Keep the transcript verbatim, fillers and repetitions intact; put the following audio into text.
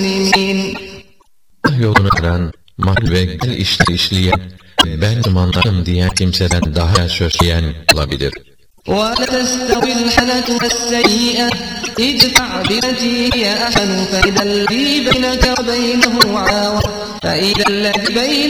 Yolunu kıran, mal ve gel işler işleyen, ben Müslümanlarım diyen kimseden daha söz söyleyen olabilir. وَلَا تَسْتَوِي الْحَسَنَةُ وَالسَّيِّئَةُ ادْفَعْ بِالَّتِي هِيَ أَحْسَنُ فَإِذَا الَّذِي بَيْنَكَ وَبَيْنَهُ عَدَاوَةٌ